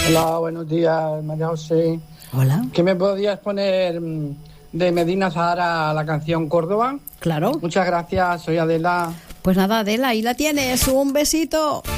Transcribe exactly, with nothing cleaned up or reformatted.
Hola, buenos días, María José. Hola. ¿Qué me podías poner de Medina Zahara la canción Córdoba? Claro. Muchas gracias, soy Adela. Pues nada, Adela, ahí la tienes. Un besito.